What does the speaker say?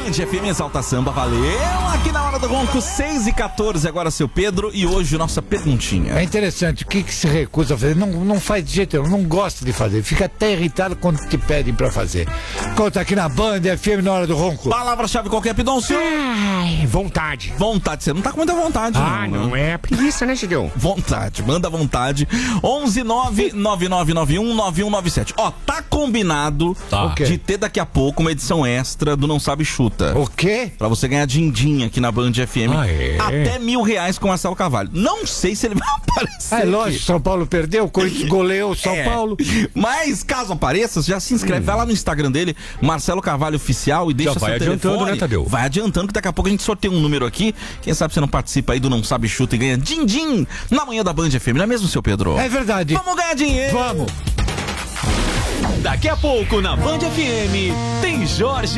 Band FM Exalta Samba, valeu! Aqui na Hora do Ronco, 6h14, agora seu Pedro, e hoje nossa perguntinha. É interessante, o que se recusa a fazer? Não faz de jeito nenhum, não gosta de fazer, fica até irritado quando te pedem pra fazer. Conta aqui na Band FM na Hora do Ronco. Palavra-chave qualquer, Pidoncio? Ai, vontade. Vontade, você não tá com muita vontade. Não é preguiça, né, Gideon? Vontade, manda vontade. 11999919197. Ó, tá combinado de ter daqui a pouco uma edição extra do Não Sabe Chuta. O quê? Pra você ganhar din-din aqui na Band FM. Até R$1.000 com Marcelo Carvalho. Não sei se ele vai aparecer. É lógico, São Paulo perdeu, o Corinthians goleou São Paulo. Mas caso apareça, já se inscreve, vai lá no Instagram dele, Marcelo Carvalho Oficial, e deixa seu telefone. Né, Tadeu? Vai adiantando que daqui a pouco a gente sorteia um número aqui. Quem sabe você não participa aí do Não Sabe Chuta e ganha din-din na manhã da Band FM, não é mesmo, seu Pedro? É verdade. Vamos ganhar dinheiro! Vamos! Daqui a pouco na Band FM tem Jorge